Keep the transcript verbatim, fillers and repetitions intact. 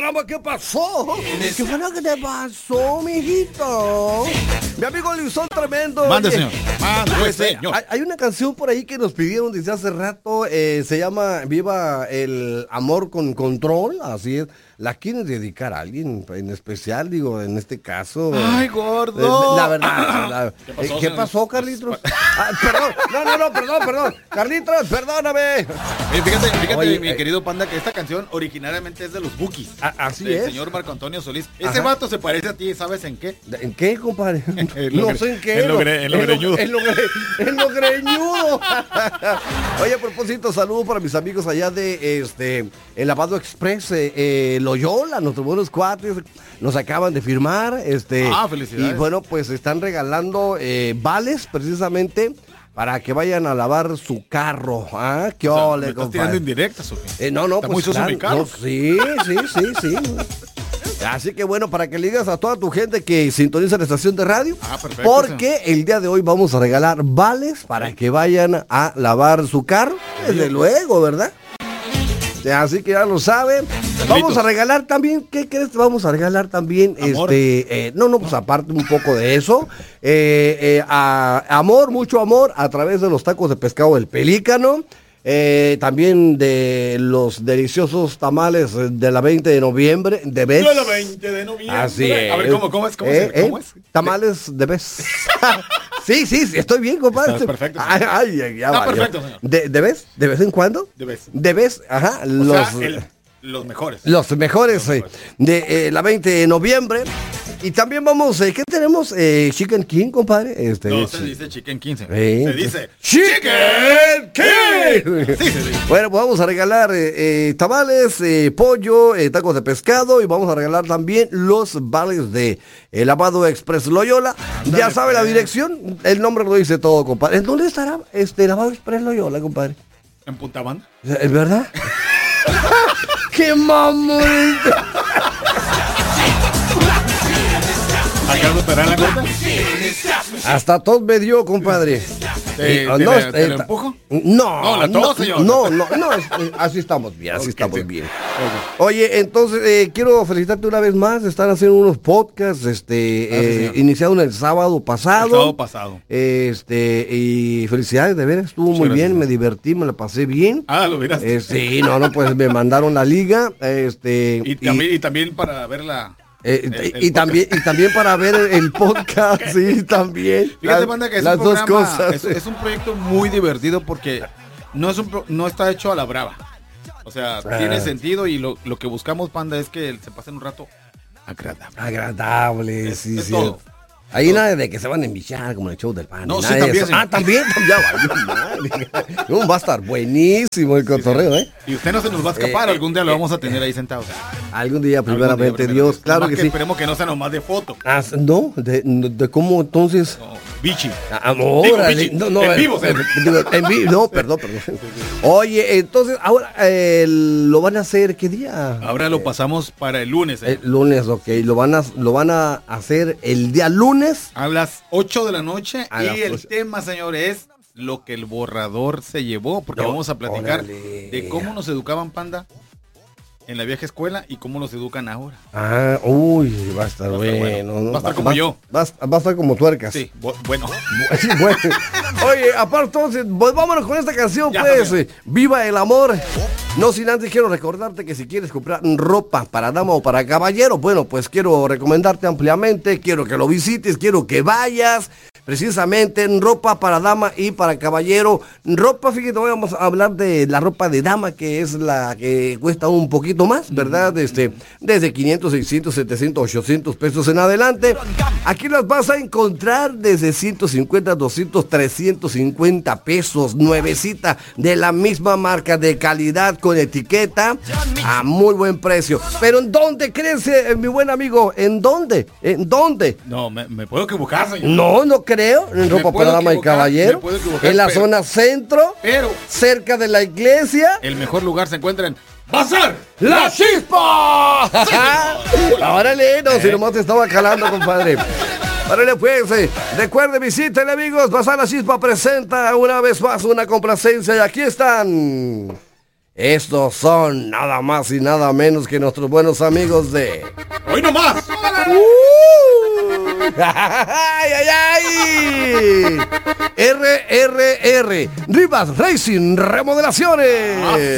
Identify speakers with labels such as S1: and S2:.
S1: caramba, ¿qué pasó? ¿Qué fue lo que te pasó, mijito? Mi amigo Luisón Tremendo.
S2: Mande,
S1: oye,
S2: señor. Mande,
S1: pues,
S2: señor.
S1: Hay, hay una canción por ahí que nos pidieron desde hace rato. Eh, se llama Viva el amor con control. Así es. ¿La quieres dedicar a alguien en especial? Digo, en este caso.
S2: Ay, gordo.
S1: Eh, la verdad. La,
S2: ¿Qué pasó,
S1: eh, ¿qué pasó Carlitos? Ah, perdón. No, no, no, perdón, perdón. Carlitos, perdóname.
S2: Oye, fíjate, fíjate
S1: Oye,
S2: mi
S1: eh,
S2: querido Panda, que esta canción originariamente es de los Bukis.
S1: A- así
S2: del
S1: es.
S2: señor Marco Antonio Solís. Ese
S1: Ajá.
S2: vato se parece a ti, ¿sabes en qué?
S1: ¿En qué, compadre?
S2: En lo
S1: No
S2: gre-
S1: sé en qué.
S2: en lo
S1: no.
S2: gre- en lo greñudo.
S1: En lo, gre- en lo greñudo. Oye, a propósito, saludos para mis amigos allá de este el Lavado Express, eh, eh, Loyola, nuestros buenos cuates. Nos acaban de firmar. Este,
S2: Ah, felicidades.
S1: Y bueno, pues están regalando eh, vales precisamente para que vayan a lavar su carro. ¿Ah? ¿Qué
S2: O sea,
S1: ole,
S2: ¿me estás
S1: compadre?
S2: tirando indirectas o qué?
S1: Eh, no, no,
S2: Está
S1: pues
S2: muy sucio
S1: claro,
S2: mi carro.
S1: no, sí, sí, sí, sí. Así que bueno, para que le digas a toda tu gente que sintoniza la estación de radio,
S2: Ah, perfecto,
S1: porque el día de hoy vamos a regalar vales para que vayan a lavar su carro, desde luego, ¿verdad? Así que ya lo saben. Vamos a regalar también, ¿qué crees? Vamos a regalar también,
S2: Amor.
S1: este, eh, no, no, pues aparte un poco de eso, eh, eh, a- amor, mucho amor a través de los tacos de pescado del Pelícano. Eh, también de los deliciosos tamales de la veinte de noviembre, de vez.
S2: De la veinte de noviembre.
S1: Así es.
S2: A ver, ¿cómo, cómo es? ¿Cómo,
S1: Eh,
S2: se- cómo
S1: eh,
S2: es?
S1: Tamales de vez. Sí, sí, sí, estoy bien, compadre.
S2: Estás perfecto,
S1: Ay, ay, ay, ya
S2: Está
S1: valió.
S2: perfecto, señor.
S1: ¿De, de vez? ¿De vez en cuando?
S2: De vez.
S1: De vez, ajá.
S2: O
S1: los,
S2: sea, el- los mejores.
S1: los mejores
S2: Los
S1: eh,
S2: mejores.
S1: de eh, la veinte de noviembre. Y también vamos, eh, ¿qué tenemos? Eh, Chicken King, compadre. Este,
S2: No
S1: sí.
S2: se dice Chicken quince.
S1: Eh,
S2: Se dice
S1: Chicken King.
S2: Sí, sí, sí.
S1: Bueno, pues vamos a regalar eh, eh, tamales, eh, pollo, eh, tacos de pescado y vamos a regalar también los vales de eh, Lavado Express Loyola. Ya sabe la dirección, el nombre lo dice todo, compadre. ¿En dónde estará este Lavado Express Loyola, compadre?
S2: En Punta Banda.
S1: ¿Es verdad? ¡Qué mamón!
S2: Acá no estará en la corta.
S1: Hasta tos me dio, compadre.
S2: ¿Te-
S1: Eh,
S2: te
S1: no,
S2: la- te
S1: eh,
S2: la empujo?
S1: No,
S2: No, la
S1: no,
S2: tos, señor.
S1: no, no, no, es- eh, así estamos bien, así
S2: Ok,
S1: estamos
S2: sí.
S1: bien. Oye, entonces eh, quiero felicitarte una vez más. Están haciendo unos podcasts, este,
S2: Gracias,
S1: eh,
S2: señor.
S1: iniciaron el sábado pasado.
S2: El sábado pasado.
S1: Este, y felicidades, de veras, estuvo
S2: Muchas
S1: muy
S2: gracias,
S1: bien,
S2: señor.
S1: me divertí, me la pasé bien.
S2: Ah, lo miras.
S1: Eh, sí, no, no, pues me mandaron la liga, este,
S2: Y también, y también para ver la.
S1: eh,
S2: el-
S1: y
S2: el
S1: también
S2: podcast.
S1: y también para ver el, el podcast, sí, también.
S2: Fíjate,
S1: Las-
S2: Panda, que es
S1: las
S2: un
S1: dos
S2: programa,
S1: cosas.
S2: Es, es un proyecto muy divertido porque no es un pro- no está hecho a la brava. O sea,
S1: Ah.
S2: tiene sentido y lo, lo que buscamos, Panda, es que se pasen un rato agradable.
S1: Agradable,
S2: Es-
S1: sí,
S2: es
S1: sí.
S2: todo.
S1: Ahí nada de que se van a envichar como en el show del pan.
S2: No,
S1: ni
S2: sí,
S1: nada de
S2: también,
S1: eso.
S2: señor.
S1: Ah, también, ya valió madre. No, va a estar buenísimo el cotorreo, ¿eh?
S2: Y usted no se nos va a escapar,
S1: Eh,
S2: algún día lo vamos a tener ahí sentado.
S1: Algún día,
S2: Algún día,
S1: primeramente,
S2: primeramente.
S1: Dios, claro
S2: Nomás
S1: que sí.
S2: Esperemos que no sea nomás de foto.
S1: Ah, no, de, de cómo entonces.
S2: No, bichi.
S1: Ah,
S2: Digo,
S1: órale,
S2: bichi,
S1: no, no,
S2: en
S1: eh,
S2: vivo,
S1: eh,
S2: señor.
S1: digo, en vivo, no, perdón, perdón. Oye, entonces, ahora eh, lo van a hacer, ¿qué día?
S2: Ahora lo pasamos para el lunes. ¿eh?
S1: El lunes, ok, lo van a, lo van a hacer el día lunes.
S2: A las ocho de la noche
S1: A las
S2: y el
S1: ocho.
S2: tema, señor, es lo que el borrador se llevó, porque
S1: No,
S2: vamos a platicar
S1: órale.
S2: de cómo nos educaban, Panda, en la vieja escuela y cómo nos educan ahora.
S1: Ah, uy, va a estar
S2: Va a estar
S1: bueno.
S2: bueno.
S1: ¿no?
S2: Va a estar como yo.
S1: Va, a- va a estar como tuercas.
S2: Sí, bu- bueno.
S1: Sí, bueno. Oye, aparte entonces, pues vámonos con esta canción,
S2: Ya,
S1: pues.
S2: amigo.
S1: eh, Viva el amor. No sin antes quiero recordarte que si quieres comprar ropa para dama o para caballero, bueno, pues quiero recomendarte ampliamente, quiero que lo visites, quiero que vayas. Precisamente en ropa para dama y para caballero. Ropa, fíjate, hoy vamos a hablar de la ropa de dama, que es la que cuesta un poquito más, ¿verdad? Este, desde quinientos, seiscientos, setecientos, ochocientos pesos en adelante. Aquí las vas a encontrar desde ciento cincuenta, doscientos, trescientos cincuenta pesos, nuevecita, de la misma marca, de calidad, con etiqueta, a muy buen precio. Pero ¿en dónde crees, eh, mi buen amigo? ¿En dónde? ¿En dónde?
S2: No, me, me puedo equivocar, señor.
S1: No, no creo. En
S2: Me
S1: ropa
S2: puedo
S1: para dama y
S2: equivocar,
S1: caballero.
S2: me puedo equivocar,
S1: En la
S2: pero-
S1: zona centro,
S2: Pero
S1: cerca de la iglesia.
S2: el mejor lugar se encuentra en Bazar.
S1: ¡La Chispa! Órale, no, si nomás te estaba calando, compadre. Órale, pues, eh, recuerde, visiten, amigos. Bazar La Chispa presenta una vez más una complacencia y aquí están Estos son nada más y nada menos que nuestros buenos amigos de...
S2: ¡Hoy no más!
S1: ¡Uh! ¡Ay, ay, ay! R R R Rivas Racing Remodelaciones.